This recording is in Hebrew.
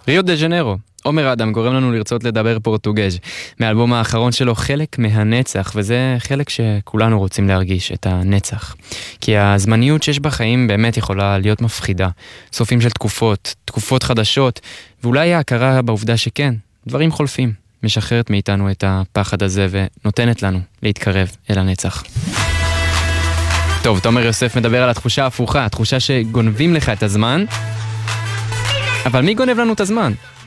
ריו דה ז'נרו. עומר אדם גורם לנו לרצות לדבר פורטוגז. מאלבום האחרון שלו חלק מהנצח, וזה חלק שכולנו רוצים להרגיש, את הנצח. כי הזמניות שיש בחיים באמת יכולה להיות מפחידה. סופים של תקופות חדשות, ואולי ההכרה בעובדה שכן, דברים חולפים. משחררת מאיתנו את הפחד הזה ונותנת לנו להתקרב אל הנצח. טוב, תומר יוסף מדבר על התחושה ההפוכה, התחושה שגונבים לך את הזמן. אבל מי גונב לנו את הזמן?